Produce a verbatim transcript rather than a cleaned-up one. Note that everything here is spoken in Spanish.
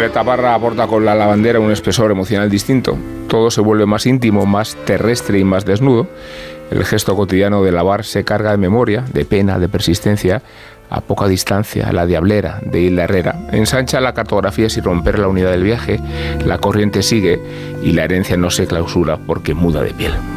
Violeta Parra aporta con la lavandera un espesor emocional distinto. Todo se vuelve más íntimo, más terrestre y más desnudo. El gesto cotidiano de lavar se carga de memoria, de pena, de persistencia. A poca distancia, La Diablera, de Hilda Herrera, ensancha la cartografía sin romper la unidad del viaje. La corriente sigue y la herencia no se clausura porque muda de piel.